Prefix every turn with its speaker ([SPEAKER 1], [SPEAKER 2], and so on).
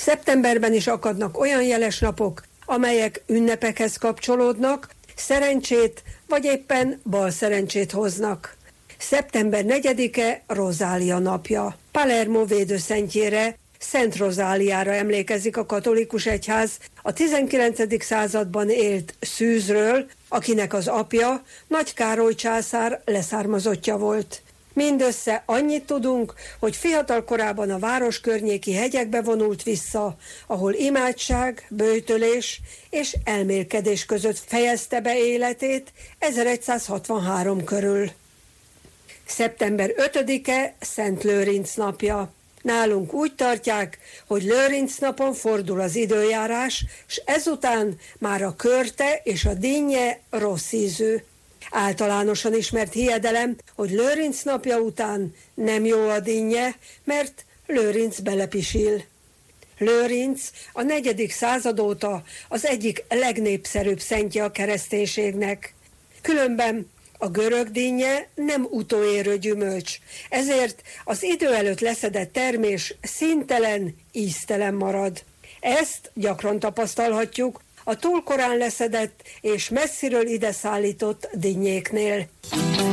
[SPEAKER 1] Szeptemberben is akadnak olyan jeles napok, amelyek ünnepekhez kapcsolódnak, szerencsét vagy éppen balszerencsét hoznak. Szeptember 4-e Rozália napja. Palermo védőszentjére, Szent Rozáliára emlékezik a katolikus egyház a 19. században élt szűzről, akinek az apja Nagy Károly császár leszármazottja volt. Mindössze annyit tudunk, hogy fiatal korában a város környéki hegyekbe vonult vissza, ahol imádság, böjtölés és elmélkedés között fejezte be életét 1163 körül. Szeptember 5-e Szent Lőrinc napja. Nálunk úgy tartják, hogy Lőrinc napon fordul az időjárás, s ezután már a körte és a dinnye rossz ízű. Általánosan ismert hiedelem, hogy Lőrinc napja után nem jó a dinnye, mert Lőrinc belepisil. Lőrinc a 4. század óta az egyik legnépszerűbb szentje a kereszténységnek. Különben a görög dinnye nem utóérő gyümölcs, ezért az idő előtt leszedett termés színtelen, íztelen marad. Ezt gyakran tapasztalhatjuk a túl korán leszedett és messziről ide szállított dinnyéknél.